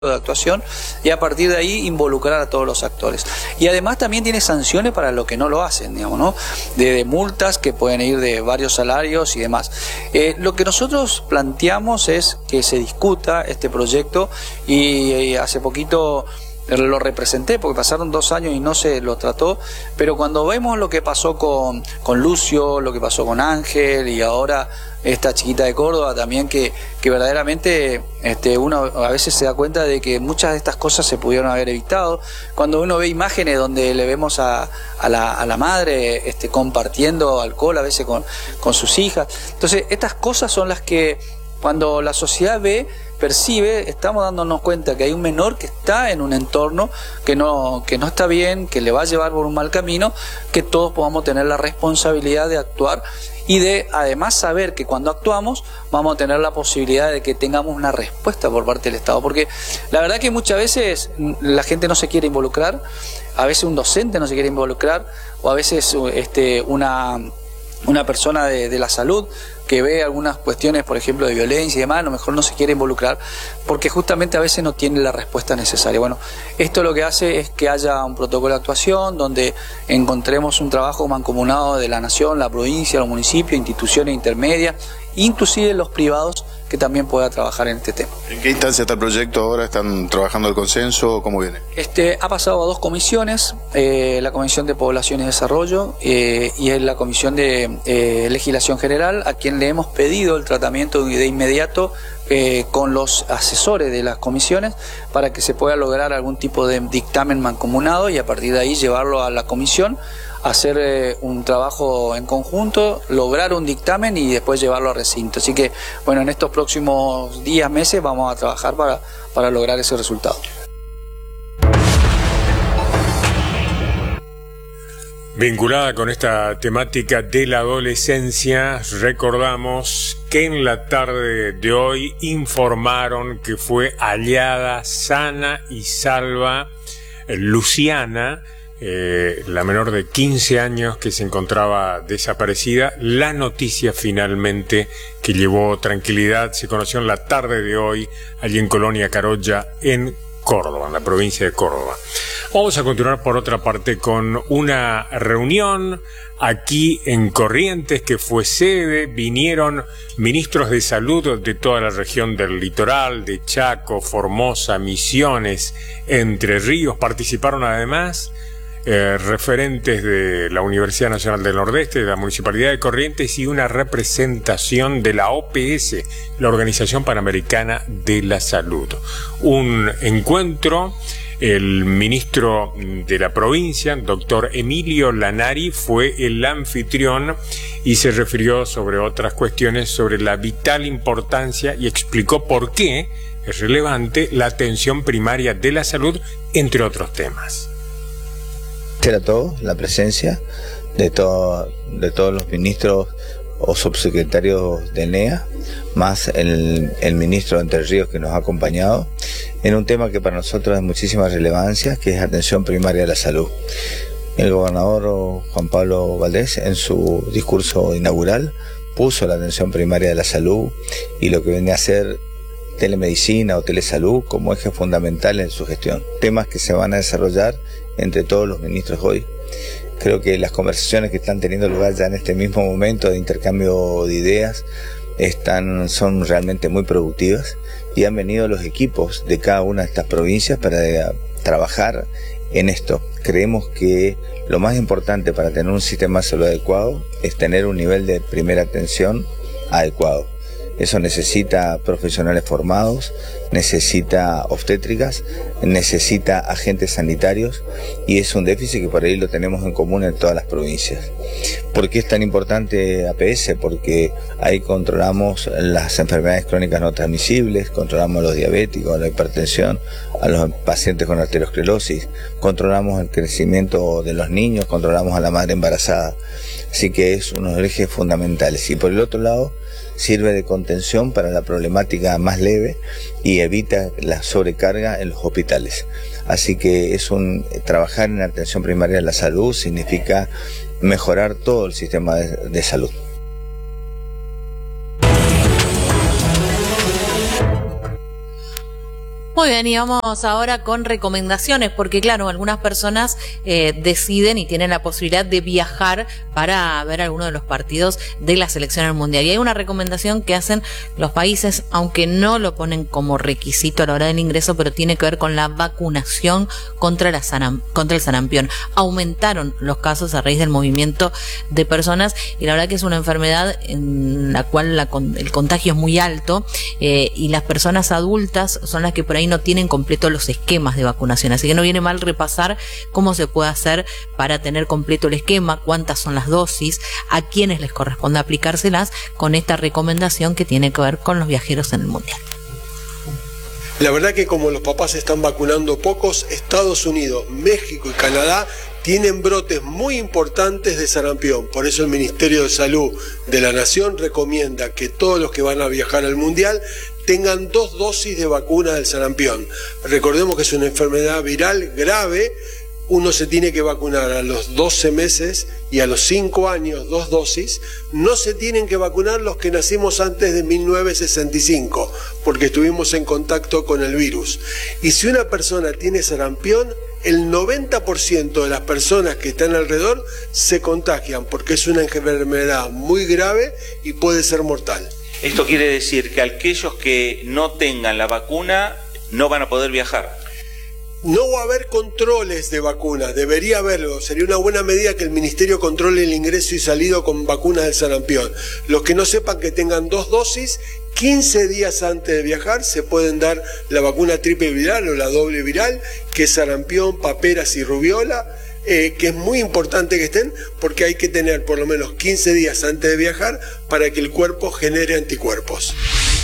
de actuación y a partir de ahí involucrar a todos los actores. Y además también tiene sanciones para los que no lo hacen, digamos, ¿no? De multas que pueden ir de varios salarios y demás. Lo que nosotros planteamos es que se discuta este proyecto y hace poquito lo representé porque pasaron 2 años y no se lo trató, pero cuando vemos lo que pasó con Lucio, lo que pasó con Ángel y ahora esta chiquita de Córdoba también, que verdaderamente uno a veces se da cuenta de que muchas de estas cosas se pudieron haber evitado. Cuando uno ve imágenes donde le vemos a la madre compartiendo alcohol a veces con sus hijas, entonces estas cosas son las que cuando la sociedad percibe, estamos dándonos cuenta que hay un menor que está en un entorno que no está bien, que le va a llevar por un mal camino, que todos podamos tener la responsabilidad de actuar y de además saber que cuando actuamos vamos a tener la posibilidad de que tengamos una respuesta por parte del Estado, porque la verdad que muchas veces la gente no se quiere involucrar, a veces un docente no se quiere involucrar, o a veces una persona de la salud que ve algunas cuestiones, por ejemplo, de violencia y demás, a lo mejor no se quiere involucrar porque justamente a veces no tiene la respuesta necesaria. Bueno, esto lo que hace es que haya un protocolo de actuación donde encontremos un trabajo mancomunado de la nación, la provincia, los municipios, instituciones intermedias, inclusive los privados que también pueda trabajar en este tema. ¿En qué instancia está el proyecto ahora? ¿Están trabajando el consenso? ¿Cómo viene? Ha pasado a 2 comisiones, la Comisión de Población y Desarrollo y la Comisión de Legislación General, a quien le hemos pedido el tratamiento de inmediato con los asesores de las comisiones para que se pueda lograr algún tipo de dictamen mancomunado y a partir de ahí llevarlo a la comisión, hacer un trabajo en conjunto, lograr un dictamen y después llevarlo al recinto. Así que, bueno, en estos próximos días, meses, vamos a trabajar para lograr ese resultado. Vinculada con esta temática de la adolescencia, recordamos que en la tarde de hoy informaron que fue hallada sana y salva Luciana, la menor de 15 años que se encontraba desaparecida. La noticia finalmente que llevó tranquilidad se conoció en la tarde de hoy allí en Colonia Carolla, en Córdoba, en la provincia de Córdoba. Vamos a continuar por otra parte con una reunión aquí en Corrientes que fue sede. Vinieron ministros de salud de toda la región del litoral, de Chaco, Formosa, Misiones, Entre Ríos. Participaron además referentes de la Universidad Nacional del Nordeste, de la Municipalidad de Corrientes y una representación de la OPS, la Organización Panamericana de la Salud. Un encuentro. El ministro de la provincia, doctor Emilio Lanari, fue el anfitrión y se refirió sobre otras cuestiones, sobre la vital importancia y explicó por qué es relevante la atención primaria de la salud, entre otros temas. Era todo, la presencia de todos los ministros o subsecretarios de NEA, más el ministro de Entre Ríos que nos ha acompañado, en un tema que para nosotros es de muchísima relevancia, que es atención primaria a la salud. El gobernador Juan Pablo Valdés, en su discurso inaugural, puso la atención primaria de la salud y lo que viene a ser telemedicina o telesalud como eje fundamental en su gestión. Temas que se van a desarrollar entre todos los ministros hoy. Creo que las conversaciones que están teniendo lugar ya en este mismo momento de intercambio de ideas son realmente muy productivas y han venido los equipos de cada una de estas provincias para trabajar en esto. Creemos que lo más importante para tener un sistema de salud adecuado es tener un nivel de primera atención adecuado. Eso necesita profesionales formados, necesita obstétricas, necesita agentes sanitarios y es un déficit que por ahí lo tenemos en común en todas las provincias. ¿Por qué es tan importante APS? Porque ahí controlamos las enfermedades crónicas no transmisibles, controlamos a los diabéticos, a la hipertensión, a los pacientes con arteriosclerosis, controlamos el crecimiento de los niños, controlamos a la madre embarazada. Así que es uno de los ejes fundamentales. Y por el otro lado, sirve de contención para la problemática más leve y evita la sobrecarga en los hospitales. Así que trabajar en la atención primaria de la salud significa mejorar todo el sistema de salud. Muy bien, y vamos ahora con recomendaciones, porque claro, algunas personas deciden y tienen la posibilidad de viajar para ver alguno de los partidos de la selección al mundial. Y hay una recomendación que hacen los países, aunque no lo ponen como requisito a la hora del ingreso, pero tiene que ver con la vacunación contra el sarampión. Aumentaron los casos a raíz del movimiento de personas y la verdad que es una enfermedad en la cual el contagio es muy alto, y las personas adultas son las que por ahí no tienen completo los esquemas de vacunación, así que no viene mal repasar cómo se puede hacer para tener completo el esquema, cuántas son las dosis, a quiénes les corresponde aplicárselas, con esta recomendación que tiene que ver con los viajeros en el mundial. La verdad que como los papás están vacunando pocos, Estados Unidos, México y Canadá tienen brotes muy importantes de sarampión. Por eso el Ministerio de Salud de la Nación recomienda que todos los que van a viajar al Mundial tengan 2 dosis de vacuna del sarampión. Recordemos que es una enfermedad viral grave. Uno se tiene que vacunar a los 12 meses y a los 5 años 2 dosis. No se tienen que vacunar los que nacimos antes de 1965, porque estuvimos en contacto con el virus. Y si una persona tiene sarampión, el 90% de las personas que están alrededor se contagian, porque es una enfermedad muy grave y puede ser mortal. Esto quiere decir que aquellos que no tengan la vacuna no van a poder viajar. No va a haber controles de vacunas, debería haberlo. Sería una buena medida que el Ministerio controle el ingreso y salido con vacunas del sarampión. Los que no sepan que tengan 2 dosis, 15 días antes de viajar se pueden dar la vacuna triple viral o la doble viral, que es sarampión, paperas y rubiola, que es muy importante que estén, porque hay que tener por lo menos 15 días antes de viajar para que el cuerpo genere anticuerpos.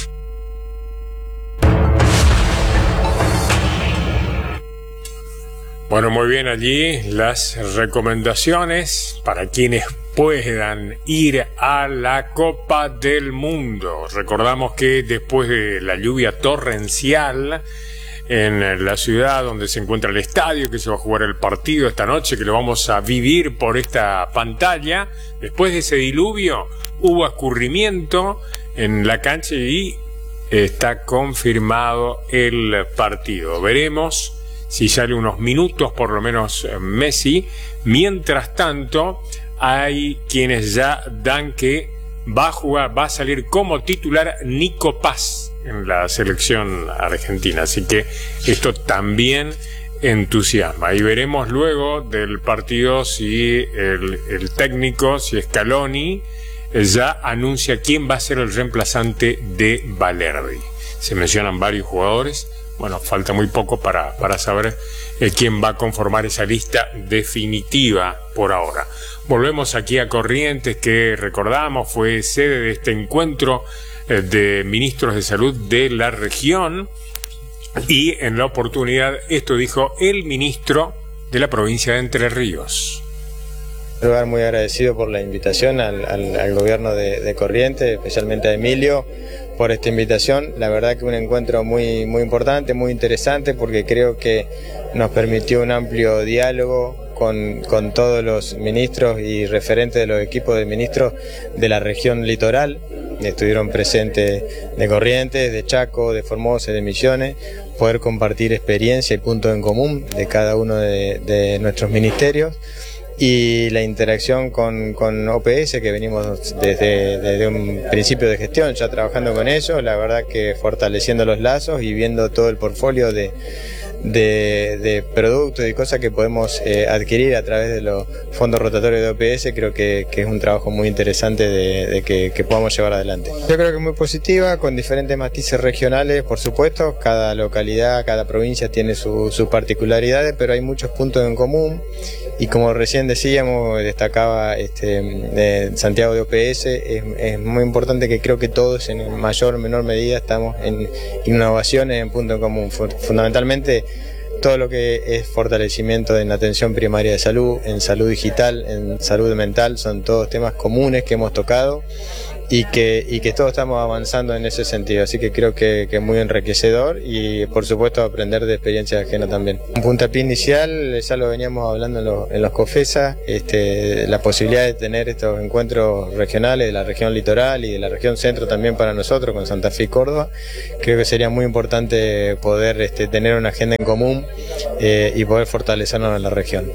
Bueno, muy bien, allí las recomendaciones para quienes puedan ir a la Copa del Mundo. Recordamos que después de la lluvia torrencial en la ciudad donde se encuentra el estadio, que se va a jugar el partido esta noche, que lo vamos a vivir por esta pantalla, después de ese diluvio hubo escurrimiento en la cancha y está confirmado el partido. Veremos si sale unos minutos, por lo menos Messi. Mientras tanto, hay quienes ya dan que va a salir como titular Nico Paz en la selección argentina. Así que esto también entusiasma. Y veremos luego del partido si el técnico, si Scaloni, ya anuncia quién va a ser el reemplazante de Valerdi. Se mencionan varios jugadores. Bueno, falta muy poco para saber quién va a conformar esa lista definitiva por ahora. Volvemos aquí a Corrientes, que recordamos fue sede de este encuentro de ministros de salud de la región, y en la oportunidad esto dijo el ministro de la provincia de Entre Ríos. En lugar, muy agradecido por la invitación al gobierno de Corrientes, especialmente a Emilio, por esta invitación. La verdad que un encuentro muy importante, muy interesante, porque creo que nos permitió un amplio diálogo con todos los ministros y referentes de los equipos de ministros de la región litoral. Estuvieron presentes de Corrientes, de Chaco, de Formosa, de Misiones, poder compartir experiencia y puntos en común de cada uno de nuestros ministerios. Y la interacción con OPS, que venimos desde un principio de gestión ya trabajando con ellos, la verdad que fortaleciendo los lazos y viendo todo el portfolio de productos y cosas que podemos adquirir a través de los fondos rotatorios de OPS. Creo que es un trabajo muy interesante de que podamos llevar adelante. Yo creo que es muy positiva, con diferentes matices regionales, por supuesto. Cada localidad, cada provincia tiene sus particularidades, pero hay muchos puntos en común. Y como recién decíamos, destacaba Santiago de OPS, es muy importante que creo que todos en mayor o menor medida estamos en innovaciones en punto en común. Fundamentalmente todo lo que es fortalecimiento en atención primaria de salud, en salud digital, en salud mental, son todos temas comunes que hemos tocado y que todos estamos avanzando en ese sentido, así que creo que es muy enriquecedor y por supuesto aprender de experiencias ajenas también. Un puntapié inicial, ya lo veníamos hablando en los COFESA, la posibilidad de tener estos encuentros regionales de la región litoral y de la región centro también para nosotros con Santa Fe y Córdoba. Creo que sería muy importante poder tener una agenda en común y poder fortalecernos en la región.